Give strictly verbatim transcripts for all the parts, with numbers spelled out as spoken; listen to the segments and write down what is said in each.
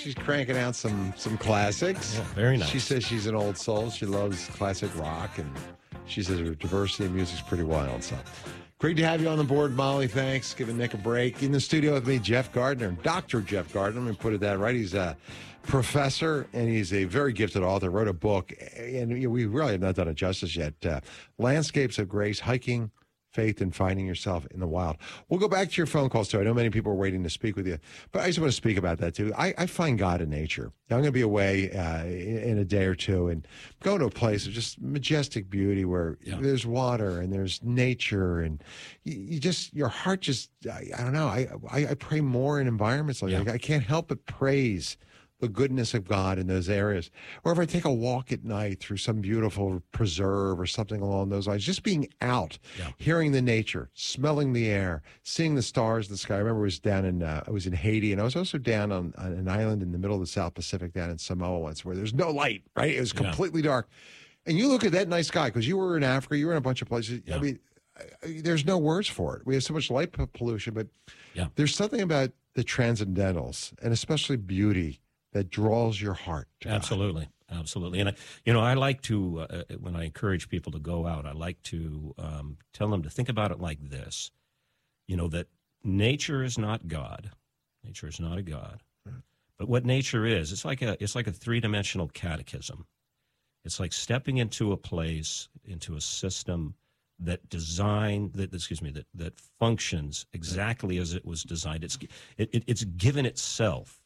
She's cranking out some some classics. Yeah, very nice. She says she's an old soul. She loves classic rock, and she says her diversity in music's pretty wild. So great to have you on the board, Molly. Thanks. Giving Nick a break. In the studio with me, Jeff Gardner, Doctor Jeff Gardner. Let me put it that right. He's a professor, and he's a very gifted author. Wrote a book, and we really have not done it justice yet. Uh, Landscapes of Grace, Hiking, Faith, and Finding Yourself in the Wild. We'll go back to your phone calls, too. I know many people are waiting to speak with you, but I just want to speak about that, too. I, I find God in nature. I'm going to be away uh, in, in a day or two and go to a place of just majestic beauty where yeah. there's water and there's nature, and you, you just, your heart just, I, I don't know, I, I, I pray more in environments like yeah. that. I can't help but praise the goodness of God in those areas. Or if I take a walk at night through some beautiful preserve or something along those lines, just being out, yeah. hearing the nature, smelling the air, seeing the stars in the sky. I remember I was down in, uh, I was in Haiti, and I was also down on, on an island in the middle of the South Pacific down in Samoa once where there's no light, right? It was completely yeah. dark. And you look at that night sky, because you were in Africa, you were in a bunch of places. Yeah. I mean, there's no words for it. We have so much light pollution, but yeah. there's something about the transcendentals, and especially beauty, that draws your heart to Absolutely. God. Absolutely. And, I, you know, I like to, uh, when I encourage people to go out, I like to um, tell them to think about it like this, you know, that nature is not God. Nature is not a God. Mm-hmm. But what nature is, it's like a, it's like a three-dimensional catechism. It's like stepping into a place, into a system that design, that, excuse me, that, that functions exactly as it was designed. It's, it, it, it's given itself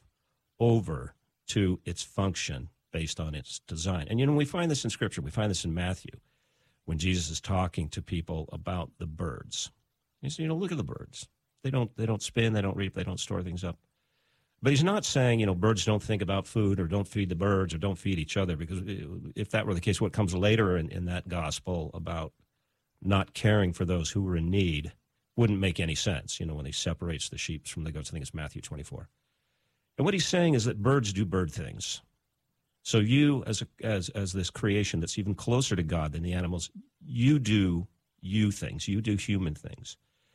over to its function based on its design. And, you know, we find this in Scripture. We find this in Matthew when Jesus is talking to people about the birds. He says, you know, look at the birds. They don't, they don't spin, they don't reap, they don't store things up. But he's not saying, you know, birds don't think about food or don't feed the birds or don't feed each other, because if that were the case, what comes later in, in that gospel about not caring for those who were in need wouldn't make any sense, you know, when he separates the sheep from the goats. I think it's Matthew twenty-four. And what he's saying is that birds do bird things. So you, as a, as as this creation that's even closer to God than the animals, you do you things. You do human things.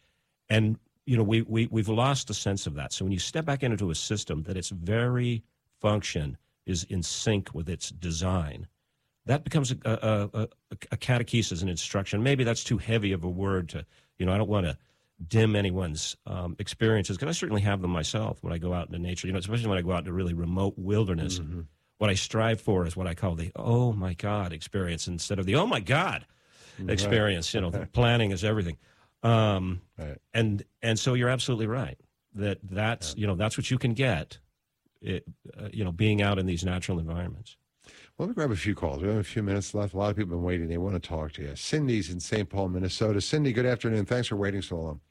And, you know, we, we, we've lost a sense of that. So when you step back into a system that its very function is in sync with its design, that becomes a, a, a, a catechesis, an instruction. Maybe that's too heavy of a word to, you know, I don't want to dim anyone's um, experiences, because I certainly have them myself when I go out into nature, you know, especially when I go out into really remote wilderness. Mm-hmm. What I strive for is what I call the oh my God experience instead of the oh my God experience. Right. You know, the planning is everything. Um, right. And and so you're absolutely right that that's, yeah. you know, that's what you can get, it, uh, you know, being out in these natural environments. Well, let me grab a few calls. We have a few minutes left. A lot of people have been waiting. They want to talk to you. Cindy's in Saint Paul, Minnesota. Cindy, good afternoon. Thanks for waiting so long.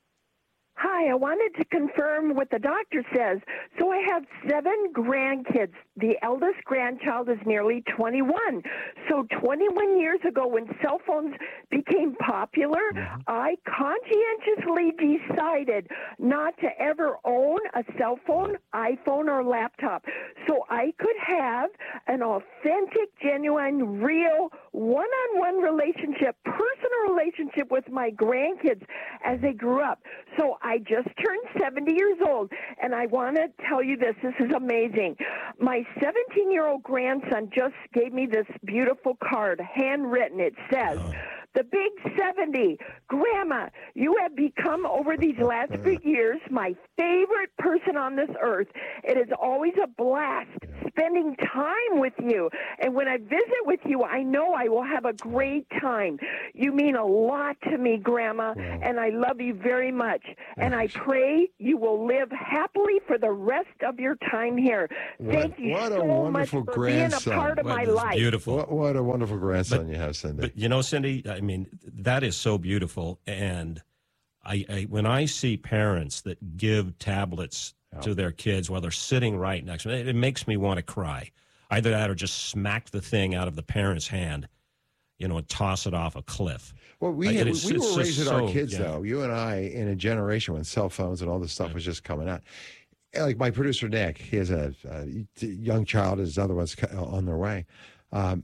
Hi, I wanted to confirm what the doctor says. So I have seven grandkids. The eldest grandchild is nearly twenty-one. So twenty-one years ago, when cell phones became popular, mm-hmm. I conscientiously decided not to ever own a cell phone, iPhone, or laptop. So I could have an authentic, genuine, real, one-on-one relationship, personal relationship with my grandkids as they grew up. So I just turned seventy years old, and I want to tell you this. This is amazing. My seventeen-year-old grandson just gave me this beautiful card, handwritten. It says, oh. The Big seventy. Grandma, you have become, over these last few years, my favorite person on this earth. It is always a blast spending time with you. And when I visit with you, I know I will have a great time. You mean a lot to me, Grandma, wow. and I love you very much. And I pray you will live happily for the rest of your time here. What, Thank you what so much for grandson. being a part of what my life. Beautiful. What, what a wonderful grandson but, you have, Cindy. But, you know, Cindy, I mean, that is so beautiful. And I, I when I see parents that give tablets yeah. to their kids while they're sitting right next to them, it, it makes me want to cry. Either that or just smack the thing out of the parent's hand, you know, and toss it off a cliff. Well, we, had, is, we were raising so, our kids, yeah. though, you and I, in a generation when cell phones and all this stuff yeah. was just coming out. Like my producer, Nick, he has a, a young child, his other one's on their way. Um,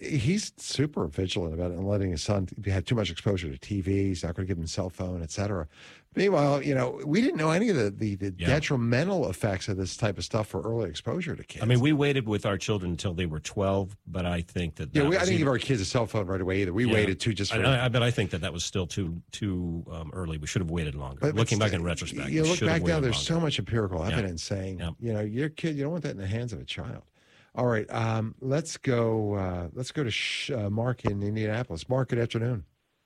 he's super vigilant about it and letting his son have too much exposure to T V. He's not going to give him a cell phone, et cetera. Meanwhile, you know, we didn't know any of the, the, the yeah. detrimental effects of this type of stuff for early exposure to kids. I mean, we waited with our children until they were twelve, but I think that, that yeah, we, I didn't even, give our kids a cell phone right away either. We yeah. waited too just for. I, I, but I think that that was still too too um, early. We should have waited longer. But, Looking but back in retrospect, you look back now. There's longer. so much empirical evidence yeah. saying, yeah. you know, your kid, you don't want that in the hands of a child. All right, um, let's go. Uh, let's go to Sh- uh, Mark in Indianapolis. Mark, good afternoon.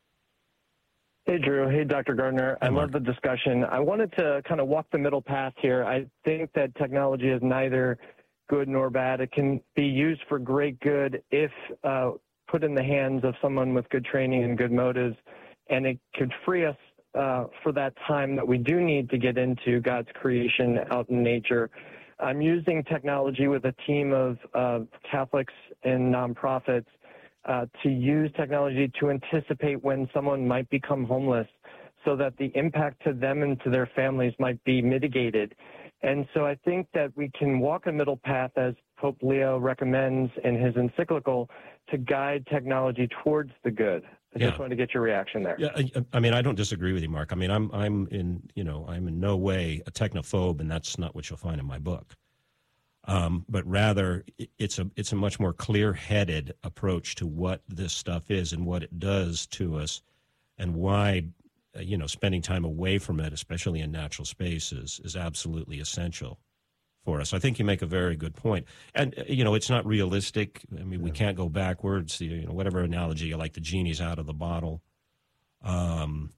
Hey, Drew. Hey, Doctor Gardner. Hey, I love the discussion. I wanted to kind of walk the middle path here. I think that technology is neither good nor bad. It can be used for great good if uh, put in the hands of someone with good training and good motives, and it could free us uh, for that time that we do need to get into God's creation out in nature. I'm using technology with a team of uh, Catholics and nonprofits Uh, to use technology to anticipate when someone might become homeless so that the impact to them and to their families might be mitigated. And so I think that we can walk a middle path, as Pope Leo recommends in his encyclical, to guide technology towards the good. I yeah. just wanted to get your reaction there. Yeah, I, I mean, I don't disagree with you, Mark. I mean, I'm I'm in, you know, I'm in no way a technophobe, and that's not what you'll find in my book. Um, but rather, it's a it's a much more clear-headed approach to what this stuff is and what it does to us, and why, uh, you know, spending time away from it, especially in natural spaces, is absolutely essential for us. I think you make a very good point, and uh, you know, it's not realistic. I mean, we can't go backwards. You know, whatever analogy you like, the genie's out of the bottle. Um,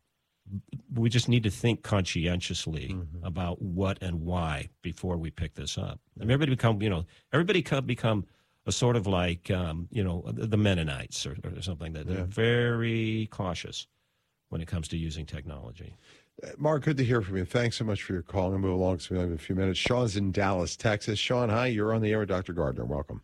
we just need to think conscientiously mm-hmm. about what and why before we pick this up. And everybody become, you know, everybody come become a sort of like, um, you know, the Mennonites or, or something that they're yeah. very cautious when it comes to using technology. Uh, Mark, good to hear from you. Thanks so much for your call. I'm going to move along so we only have a few minutes. Sean's in Dallas, Texas. Sean, hi. You're on the air with Doctor Gardner. Welcome.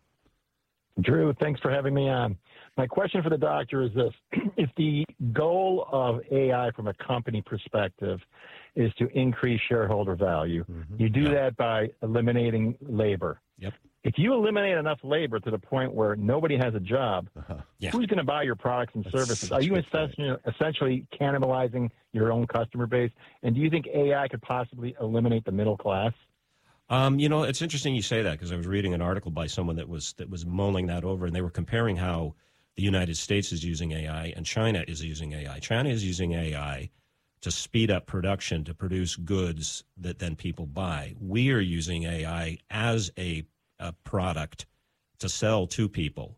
Drew, thanks for having me on. My question for the doctor is this. If the goal of A I from a company perspective is to increase shareholder value, mm-hmm. you do yeah. that by eliminating labor. Yep. If you eliminate enough labor to the point where nobody has a job, uh-huh. yeah. who's going to buy your products and That's services? Are you essentially, essentially cannibalizing your own customer base? And do you think A I could possibly eliminate the middle class? Um, you know, it's interesting you say that, because I was reading an article by someone that was that was mulling that over, and they were comparing how the United States is using A I and China is using A I. China is using A I to speed up production, to produce goods that then people buy. We are using A I as a, a product to sell to people.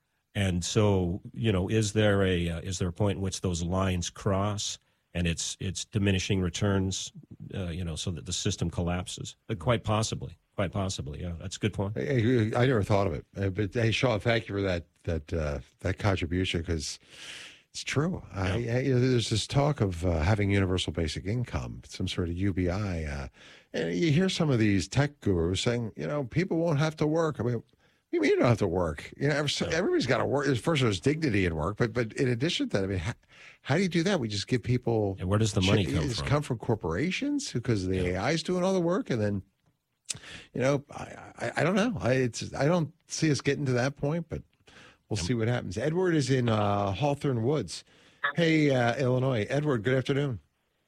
And so, you know, is there a uh, is there a point in which those lines cross? And it's it's diminishing returns, uh, you know, so that the system collapses. But quite possibly, quite possibly, yeah. That's a good point. Hey, I never thought of it, uh, but hey, Sean, thank you for that that uh, that contribution, because it's true. Yeah. I, I, you know, there's this talk of uh, having universal basic income, some sort of U B I, uh, and you hear some of these tech gurus saying, you know, people won't have to work. I mean, what do you mean you don't have to work? You know, everybody's got to work. First, there's dignity in work, but but in addition to that, I mean, how, how do you do that? We just give people. And where does the money come does from? It come from corporations because the yeah. A I is doing all the work, and then, you know, I I, I don't know. I it's I don't see us getting to that point, but we'll yep. see what happens. Edward is in uh, Hawthorne Woods. Hey, uh, Illinois. Edward, good afternoon.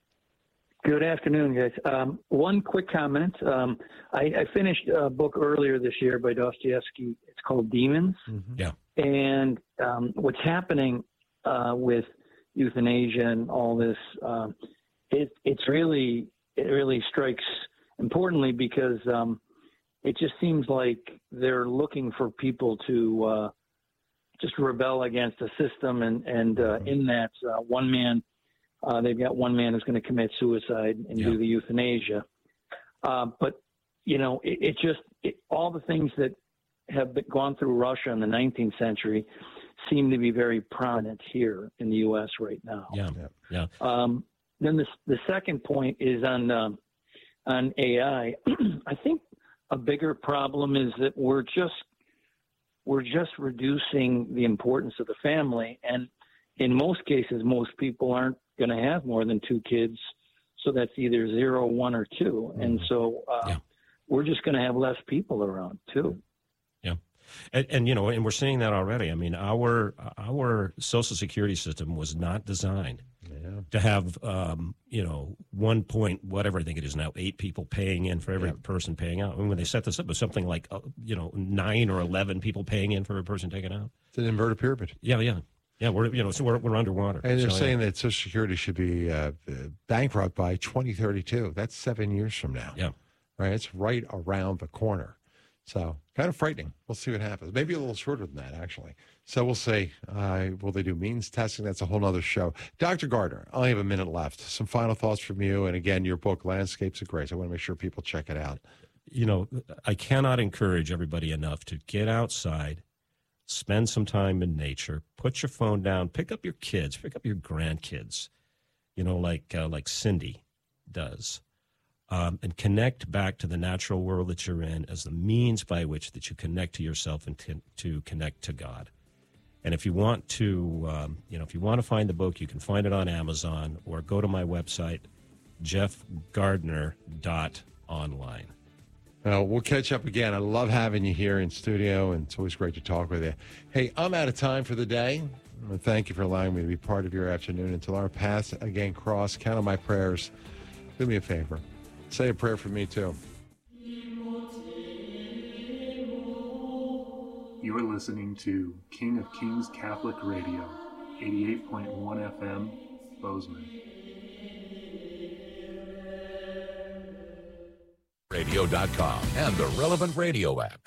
Good afternoon, guys. Um, one quick comment. Um, I, I finished a book earlier this year by Dostoevsky. It's called Demons. Mm-hmm. Yeah. And um, what's happening uh, with euthanasia and all this, um, it, it's really, it really strikes importantly because um, it just seems like they're looking for people to uh, just rebel against the system. And, and uh, mm-hmm. in that, uh, one man, Uh, they've got one man who's going to commit suicide and yeah. do the euthanasia. Uh, but, you know, it, it just it, all the things that have been, gone through Russia in the nineteenth century seem to be very prominent here in the U S right now. Yeah, yeah. Um, then the, the second point is on, um, on A I. I think a bigger problem is that we're just we're just reducing the importance of the family. And in most cases, most people aren't going to have more than two kids, so that's either zero, one, or two, and so uh, yeah. we're just going to have less people around too. Yeah, And, and you know, and we're seeing that already. I mean, our our Social Security system was not designed yeah. to have, um, you know, one point whatever I think it is now, eight people paying in for every yeah. person paying out. And when they set this up, it was something like, uh, you know, nine or eleven people paying in for a person taking out. It's an inverted pyramid. Yeah, yeah. Yeah, we're you know so we're we're underwater. And they're so, saying yeah. that Social Security should be uh, bankrupt by twenty thirty-two. That's seven years from now. Yeah, right. It's right around the corner. So kind of frightening. We'll see what happens. Maybe a little shorter than that, actually. So we'll see. Uh, will they do means testing? That's a whole other show. Doctor Gardner, I only have a minute left. Some final thoughts from you. And again, your book, Landscapes of Grace. I want to make sure people check it out. You know, I cannot encourage everybody enough to get outside. Spend some time in nature. Put your phone down. Pick up your kids. Pick up your grandkids. You know, like uh, like Cindy does, um, and connect back to the natural world that you're in as the means by which that you connect to yourself and to, to connect to God. And if you want to, um, you know, if you want to find the book, you can find it on Amazon or go to my website, jeff gardner dot online. Uh, we'll catch up again. I love having you here in studio, and it's always great to talk with you. Hey, I'm out of time for the day. Thank you for allowing me to be part of your afternoon. Until our paths again cross, count on my prayers. Do me a favor. Say a prayer for me, too. You are listening to King of Kings Catholic Radio, eighty-eight point one F M, Bozeman. radio dot com and the Relevant Radio app.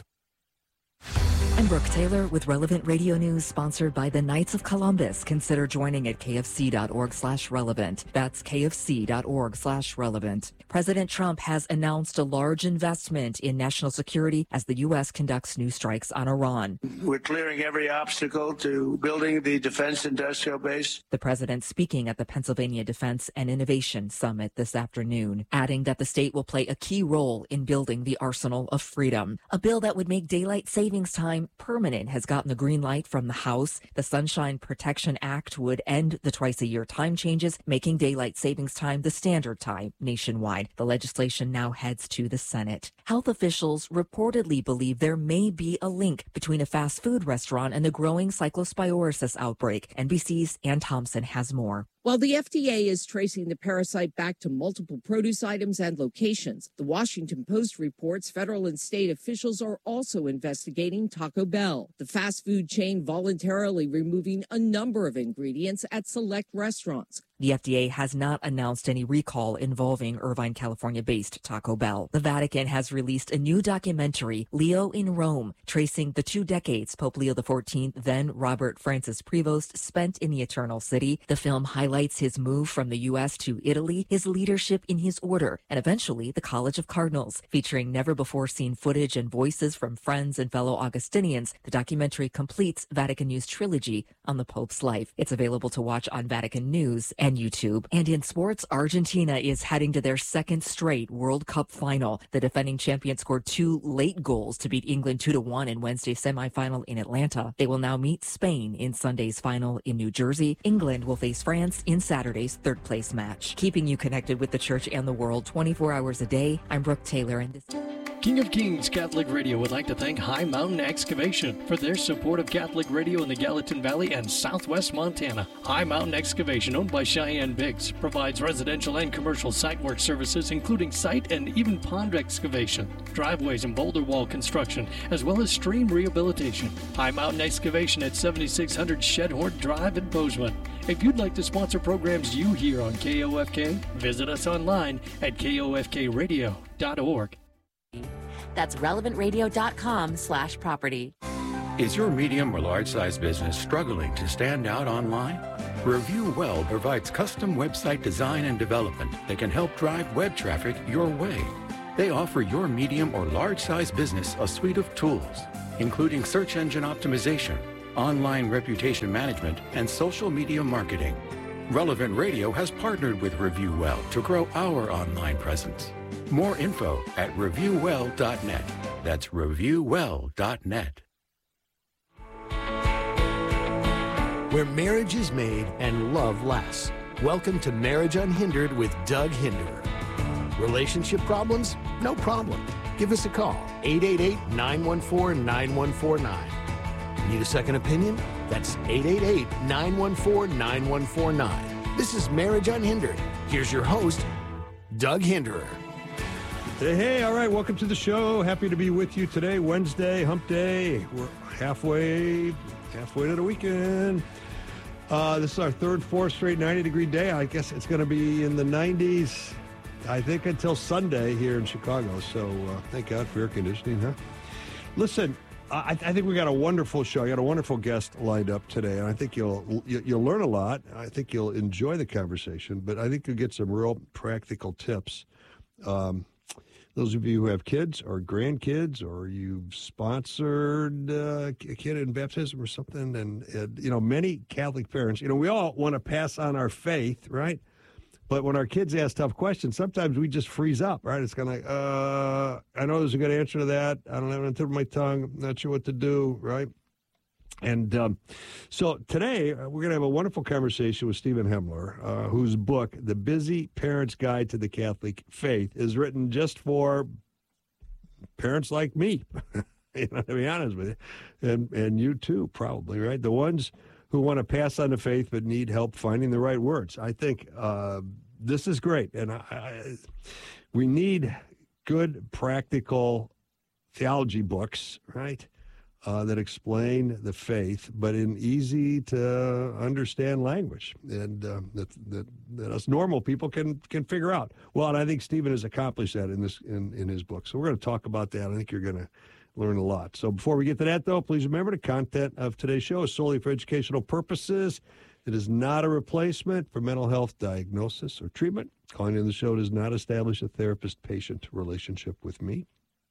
I'm Brooke Taylor with Relevant Radio News, sponsored by the Knights of Columbus. Consider joining at kfc.org slash relevant. That's kfc.org slash relevant. President Trump has announced a large investment in national security as the U S conducts new strikes on Iran. We're clearing every obstacle to building the defense industrial base. The president speaking at the Pennsylvania Defense and Innovation Summit this afternoon, adding that the state will play a key role in building the arsenal of freedom. A bill that would make daylight savings time permanent has gotten the green light from the House. The Sunshine Protection Act would end the twice-a-year time changes, making daylight savings time the standard time nationwide. The legislation now heads to the Senate. Health officials reportedly believe there may be a link between a fast food restaurant and the growing cyclosporisis outbreak. N B C's Ann Thompson has more. While the F D A is tracing the parasite back to multiple produce items and locations, the Washington Post reports federal and state officials are also investigating Taco Bell, the fast food chain voluntarily removing a number of ingredients at select restaurants. The F D A has not announced any recall involving Irvine, California-based Taco Bell. The Vatican has released a new documentary, Leo in Rome, tracing the two decades Pope Leo the fourteenth, then Robert Francis Prevost, spent in the Eternal City. The film highlights his move from the U S to Italy, his leadership in his order, and eventually the College of Cardinals. Featuring never-before-seen footage and voices from friends and fellow Augustinians, the documentary completes Vatican News' trilogy on the Pope's life. It's available to watch on Vatican News and YouTube. And in sports, Argentina is heading to their second straight World Cup final. The defending champion scored two late goals to beat England two to one in Wednesday's semifinal in Atlanta. They will now meet Spain in Sunday's final in New Jersey. England will face France in Saturday's third place match. Keeping you connected with the church and the world twenty-four hours a day, I'm Brooke Taylor, and this King of Kings Catholic Radio would like to thank High Mountain Excavation for their support of Catholic Radio in the Gallatin Valley and Southwest Montana. High Mountain Excavation, owned by Cheyenne Biggs, provides residential and commercial site work services, including site and even pond excavation, driveways and boulder wall construction, as well as stream rehabilitation. High Mountain Excavation at seventy-six hundred Shedhorn Drive in Bozeman. If you'd like to sponsor programs you hear on K O F K, visit us online at K O F K radio dot org. That's relevant radio dot com slash property. Is your medium or large size business struggling to stand out online? Review Well provides custom website design and development that can help drive web traffic your way. They offer your medium or large size business a suite of tools, including search engine optimization, online reputation management, and social media marketing. Relevant Radio has partnered with Review Well to grow our online presence. More info at review well dot net. That's review well dot net. Where marriage is made and love lasts. Welcome to Marriage Unhindered with Doug Hinderer. Relationship problems? No problem. Give us a call, eight eight eight, nine one four, nine one four nine. Need a second opinion? That's eight eight eight, nine one four, nine one four nine. This is Marriage Unhindered. Here's your host, Doug Hinderer. Hey, hey, all right, welcome to the show. Happy to be with you today, Wednesday, hump day. We're halfway, halfway to the weekend. Uh, this is our third, fourth straight ninety-degree day. I guess it's going to be in the nineties, I think, until Sunday here in Chicago. So uh, thank God for air conditioning, huh? Listen, I, I think we got a wonderful show. I got a wonderful guest lined up today, and I think you'll you'll learn a lot. I think you'll enjoy the conversation, but I think you'll get some real practical tips. Um, those of you who have kids or grandkids, or you've sponsored uh, a kid in baptism or something, and, and you know, many Catholic parents, you know, we all want to pass on our faith, right? But when our kids ask tough questions, sometimes we just freeze up, right? It's kind of like, uh, I know there's a good answer to that. I don't have it on the tip of my tongue. I'm not sure what to do, right? And um, so today, uh, we're going to have a wonderful conversation with Stephen Hemler, uh, whose book, The Busy Parent's Guide to the Catholic Faith, is written just for parents like me, you know, to be honest with you, and, and you too, probably, right? The ones who want to pass on the faith but need help finding the right words. I think uh, this is great, and I, I, we need good, practical theology books, right, uh, that explain the faith, but in easy to understand language, and uh, that, that that us normal people can can figure out. Well, and I think Stephen has accomplished that in this in, in his book. So we're going to talk about that. I think you're going to learn a lot. So before we get to that, though, please remember the content of today's show is solely for educational purposes. It is not a replacement for mental health diagnosis or treatment. Calling in the show does not establish a therapist-patient relationship with me.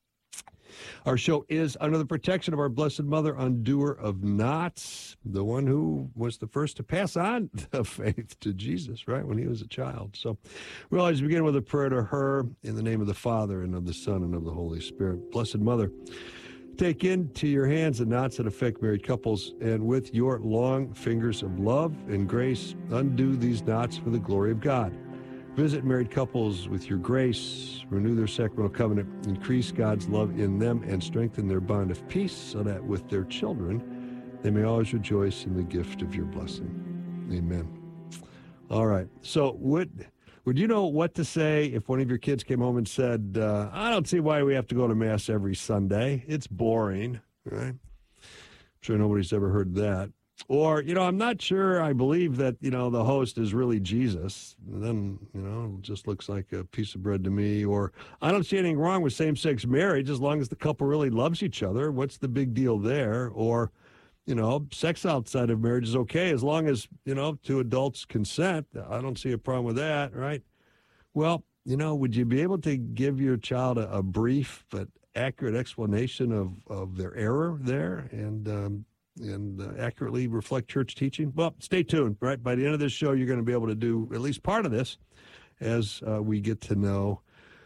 Our show is under the protection of our Blessed Mother, undoer of knots, the one who was the first to pass on the faith to Jesus, right, when he was a child. So we always begin with a prayer to her in the name of the Father and of the Son and of the Holy Spirit. Blessed Mother, take into your hands the knots that affect married couples, and with your long fingers of love and grace, undo these knots for the glory of God. Visit married couples with your grace, renew their sacramental covenant, increase God's love in them, and strengthen their bond of peace, so that with their children, they may always rejoice in the gift of your blessing. Amen. All right. So would, would you know what to say if one of your kids came home and said, uh, I don't see why we have to go to Mass every Sunday. It's boring, right? I'm sure nobody's ever heard that. Or, you know, I'm not sure I believe that, you know, the host is really Jesus. And then, you know, it just looks like a piece of bread to me. Or I don't see anything wrong with same-sex marriage as long as the couple really loves each other. What's the big deal there? Or, you know, sex outside of marriage is okay as long as, you know, two adults consent. I don't see a problem with that, right? Well, you know, would you be able to give your child a, a brief but accurate explanation of, of their error there? And, um, and uh, accurately reflect church teaching? Well, stay tuned, right? By the end of this show, you're going to be able to do at least part of this as uh, we get to know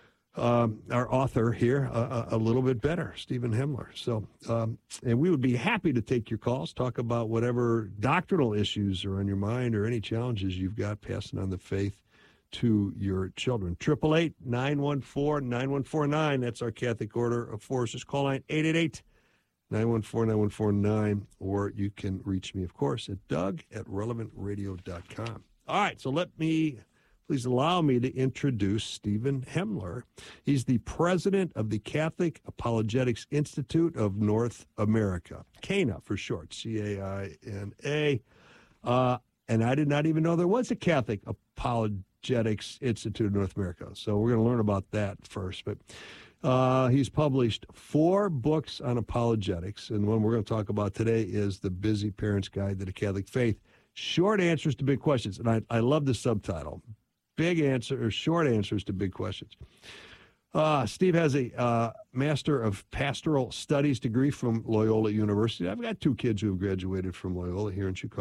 um, our author here a, a little bit better, Stephen Hemler. So, um, and we would be happy to take your calls, talk about whatever doctrinal issues are on your mind or any challenges you've got passing on the faith to your children. eight eight eight, nine one four, nine one four nine. That's our Catholic Order of Forces call line, eight eight eight, nine one four, nine one four nine, or you can reach me, of course, at Doug at relevant radio dot com. All right, so let me, please allow me to introduce Stephen Hemler. He's the president of the Catholic Apologetics Institute of North America, C A N A for short, C A I N A. Uh, and I did not even know there was a Catholic Apologetics Institute of North America, so we're going to learn about that first. But Uh, he's published four books on apologetics, and one we're going to talk about today is The Busy Parent's Guide to the Catholic Faith. Short answers to big questions, and I, I love the subtitle. Big answer, or short answers to big questions. Uh, Steve has a uh, Master of Pastoral Studies degree from Loyola University. I've got two kids who have graduated from Loyola here in Chicago.